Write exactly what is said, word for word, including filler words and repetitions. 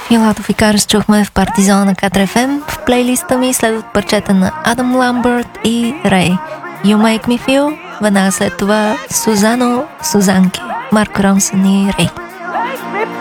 Филатов и Карс чухме в Партизона на Катар Еф Ем. В плейлиста ми следват парчета на Адам Ламбърт и Рей. You Make Me Feel, веднага след това Сузано, Сузанки, Марк Ронсън и Рей.